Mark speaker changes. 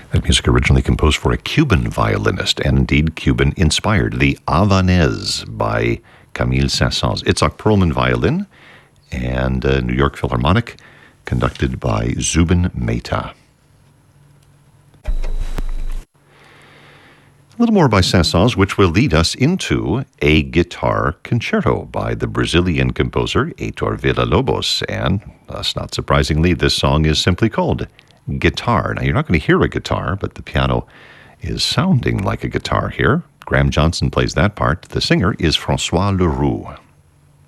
Speaker 1: That music originally composed for a Cuban violinist, and indeed Cuban-inspired, the Havanaise by Camille Saint-Saëns. Itzhak Perlman violin, and New York Philharmonic, conducted by Zubin Mehta. A little more by Saint-Saëns, which will lead us into a guitar concerto by the Brazilian composer Heitor Villa-Lobos, and thus not surprisingly, this song is simply called Guitar. Now, you're not going to hear a guitar, but the piano is sounding like a guitar here. Graham Johnson plays that part. The singer is Francois Leroux.